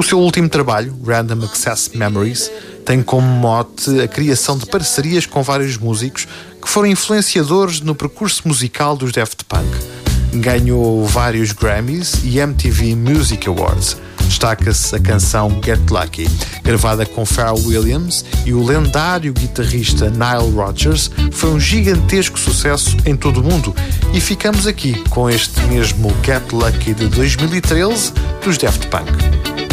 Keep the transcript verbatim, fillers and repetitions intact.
seu último trabalho, Random Access Memories, tem como mote a criação de parcerias com vários músicos que foram influenciadores no percurso musical dos Daft Punk. Ganhou vários Grammys e M T V Music Awards. Destaca-se a canção Get Lucky, gravada com Pharrell Williams e o lendário guitarrista Nile Rodgers, foi um gigantesco sucesso em todo o mundo. E ficamos aqui com este mesmo Get Lucky de dois mil e treze dos Daft Punk.